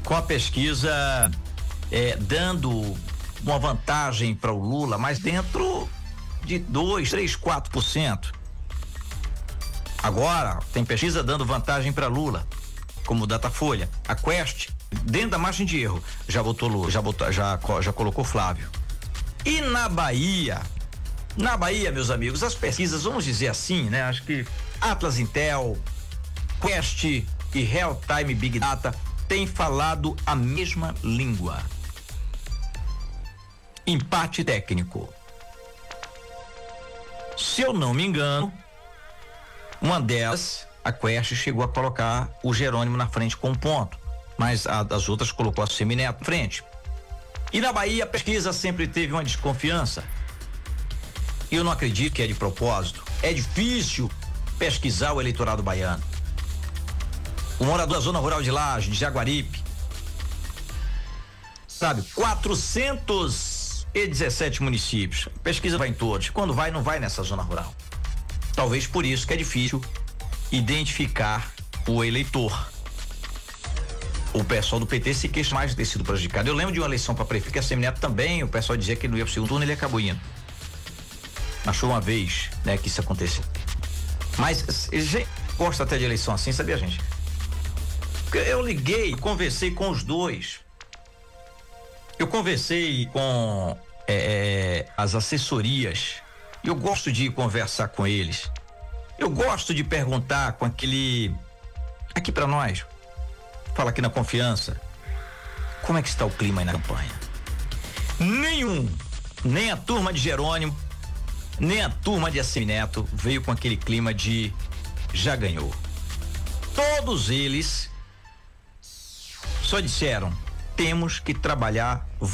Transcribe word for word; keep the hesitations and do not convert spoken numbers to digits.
com a pesquisa é, dando uma vantagem para o Lula, mas dentro de dois, três, quatro por cento. Agora tem pesquisa dando vantagem para Lula, como o Datafolha. A Quest, dentro da margem de erro, já botou Lula, já botou, já, já colocou Flávio. E na Bahia, na Bahia, meus amigos, as pesquisas, vamos dizer assim, né? Acho que Atlas Intel, Quest e Real Time Big Data têm falado a mesma língua. Empate técnico. Se eu não me engano, uma delas, a Quest, chegou a colocar o Jerônimo na frente com um ponto, mas a das outras colocou a Semineto na frente. E na Bahia a pesquisa sempre teve uma desconfiança. Eu não acredito que é de propósito. É difícil pesquisar o eleitorado baiano. O morador da zona rural de Laje, de Jaguaripe, sabe, quatrocentos e dezessete municípios. A pesquisa vai em todos. Quando vai, não vai nessa zona rural. Talvez por isso que é difícil identificar o eleitor. O pessoal do P T se queixa mais de ter sido prejudicado. Eu lembro de uma eleição para prefeito que a Semineto também, o pessoal dizia que ele não ia pro segundo turno, ele acabou indo. Achou uma vez, né, que isso aconteceu. Mas gente gosta até de eleição assim, sabia, gente? Porque eu liguei, conversei com os dois. Eu conversei com é, as assessorias. Eu gosto de conversar com eles. Eu gosto de perguntar com aquele aqui para nós. Fala aqui na confiança. Como é que está o clima aí na campanha? Nenhum, nem a turma de Jerônimo, nem a turma de Assemineto veio com aquele clima de já ganhou. Todos eles só disseram: temos que trabalhar